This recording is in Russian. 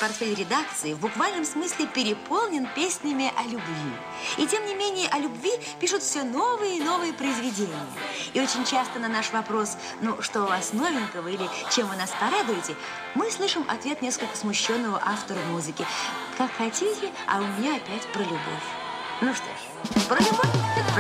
портфель редакции в буквальном смысле переполнен песнями о любви. И тем не менее о любви пишут все новые и новые произведения. И очень часто на наш вопрос, ну, что у вас новенького или чем вы нас порадуете, мы слышим ответ несколько смущенного автора музыки. Как хотите, а у меня опять про любовь. Ну что ж, про любовь?